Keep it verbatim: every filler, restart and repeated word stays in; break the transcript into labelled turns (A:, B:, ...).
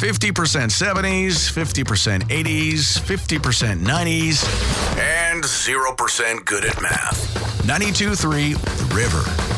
A: fifty percent seventies, fifty percent eighties, fifty percent nineties, and zero percent good at math. ninety-two point three The River.